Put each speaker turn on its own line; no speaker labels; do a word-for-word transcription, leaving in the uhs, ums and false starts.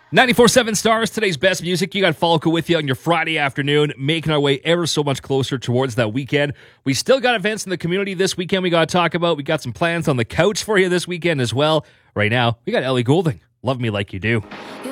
ninety-four seven Stars, today's best music. You got Falco with you on your Friday afternoon, making our way ever so much closer towards that weekend. We still got events in the community this weekend we got to talk about. We got some plans on the couch for you this weekend as well. Right now, we got Ellie Goulding. Love Me Like You Do.